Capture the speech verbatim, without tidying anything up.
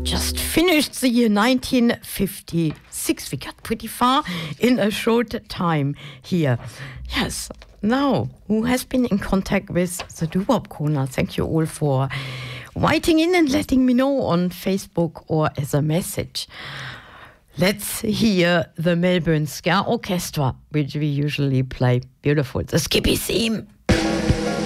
just finished the year nineteen fifty-six. We got pretty far in a short time here. Yes, now, who has been in contact with the Doo-Wop Corner? Thank you all for writing in and letting me know on Facebook or as a message. Let's hear the Melbourne Ska Orchestra, which we usually play. Beautiful. The Skippy theme.